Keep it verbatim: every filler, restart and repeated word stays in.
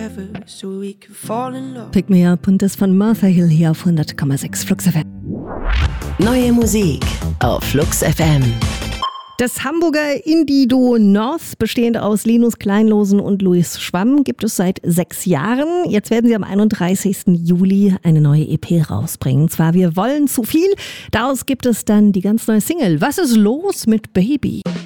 Pick Me Up und das von Martha Hill hier auf hundert Komma sechs Flux F M. Neue Musik auf Flux F M. Das Hamburger Indie-Duo North, bestehend aus Linus Kleinlosen und Luis Schwamm, gibt es seit sechs Jahren. Jetzt werden sie am einunddreißigsten Juli eine neue E P rausbringen. Und zwar Wir wollen zu viel. Daraus gibt es dann die ganz neue Single Was ist los mit Baby?